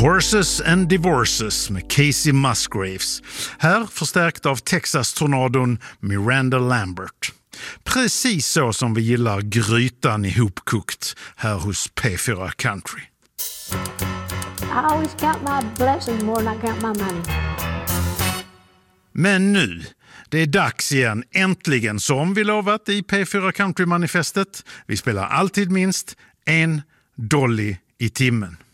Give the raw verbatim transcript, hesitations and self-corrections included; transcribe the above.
Horses and Divorces med Casey Musgraves. Här förstärkt av Texas-tornadon Miranda Lambert. Precis så som vi gillar grytan ihopkokt här hos P fyra Country. I always count my blessings more than I count my money. Men nu, det är dags igen, äntligen, som vi lovat i P fyra Country-manifestet. Vi spelar alltid minst en dolly i timmen.